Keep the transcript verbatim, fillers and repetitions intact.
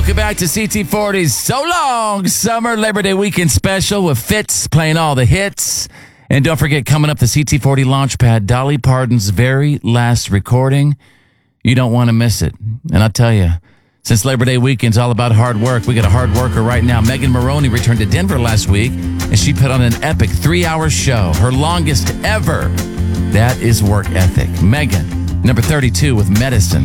Welcome back to C T forty's So Long Summer Labor Day Weekend Special with Fitz playing all the hits. And don't forget, coming up, the C T forty Launchpad, Dolly Parton's very last recording. You don't want to miss it. And I'll tell you, since Labor Day weekend's all about hard work, we got a hard worker right now. Megan Moroney returned to Denver last week, and she put on an epic three-hour show, her longest ever. That is work ethic. Megan, number thirty-two with Medicine.